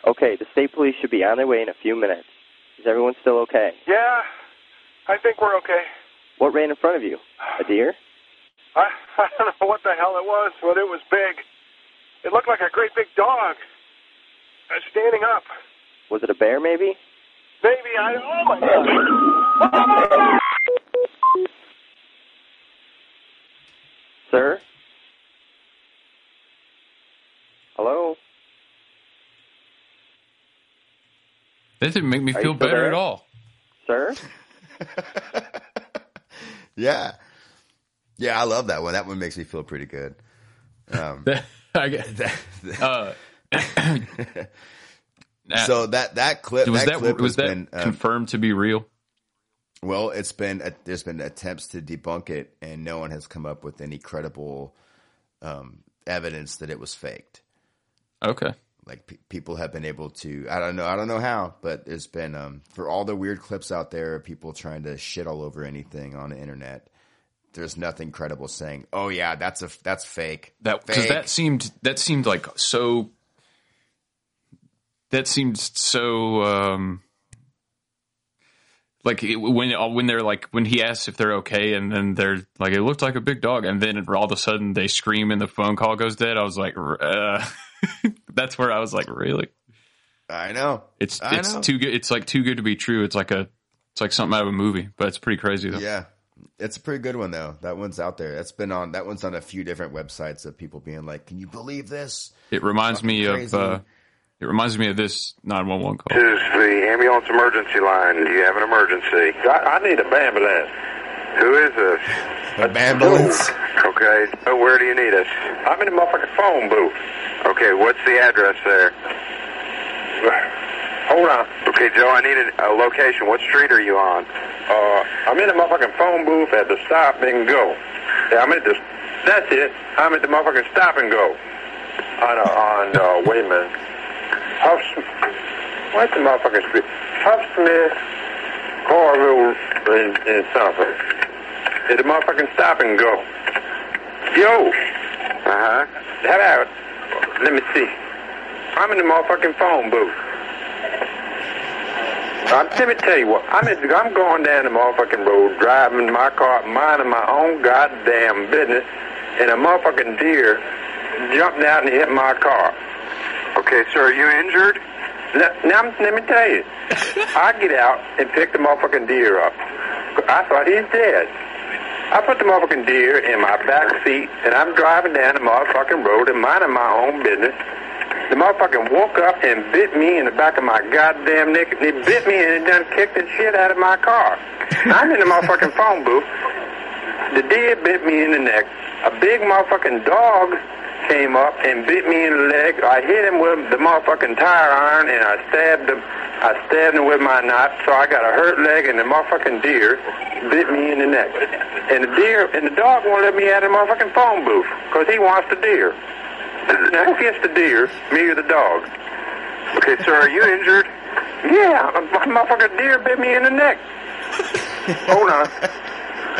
Okay, the state police should be on their way in a few minutes. Is everyone still okay? Yeah, I think we're okay. What ran in front of you? A deer? I don't know what the hell it was, but it was big. It looked like a great big dog. Standing up. Was it a bear, maybe? Maybe. Oh, my God. Sir? Hello? That didn't make me feel better at all. Sir? Yeah. Yeah, I love that one. That one makes me feel pretty good. So that clip was has that been confirmed to be real? Well, there's been attempts to debunk it, and no one has come up with any credible evidence that it was faked. Okay. Like people have been able to, I don't know how, but there's been for all the weird clips out there, people trying to shit all over anything on the internet. There's nothing credible saying, "Oh yeah, that's fake." Because that seemed like so. That seemed so. When they're like, when he asks if they're okay, and then they're like, it looked like a big dog, and then all of a sudden they scream and the phone call goes dead. I was like, that's where I was like, really? I know. It's too good. It's like too good to be true. It's like something out of a movie, but it's pretty crazy though. Yeah. It's a pretty good one though. That one's out there. That one's on a few different websites of people being like, "Can you believe this?" It reminds me of this 911 call. This is the ambulance emergency line. Do you have an emergency? I need a ambulance. Who is this? An ambulance. Okay. So where do you need us? I'm in the motherfucking phone booth. Okay. What's the address there? Hold on. Okay, Joe, I need a location. What street are you on? I'm in the motherfucking phone booth at the Stop and Go. Yeah, that's it. I'm at the motherfucking Stop and Go. Wait a minute. What's the motherfucking street? Huffsmith, Corville, and something. At the motherfucking Stop and Go. Yo. Uh-huh. How about, let me see. I'm in the motherfucking phone booth. Let me tell you what, I'm going down the motherfucking road, driving my car, minding my own goddamn business, and a motherfucking deer jumped out and hit my car. Okay, sir, are you injured? Now, let me tell you, I get out and pick the motherfucking deer up. I thought he's dead. I put the motherfucking deer in my back seat, and I'm driving down the motherfucking road and minding my own business. The motherfucker woke up and bit me in the back of my goddamn neck. He bit me and he done kicked the shit out of my car. I'm in the motherfucking phone booth. The deer bit me in the neck. A big motherfucking dog came up and bit me in the leg. I hit him with the motherfucking tire iron and I stabbed him with my knife. So I got a hurt leg and the motherfucking deer bit me in the neck. And the dog won't let me out of the motherfucking phone booth because he wants the deer. Now, who gets the deer, me or the dog? Okay, sir, are you injured? Yeah, a motherfucking deer bit me in the neck. Hold on.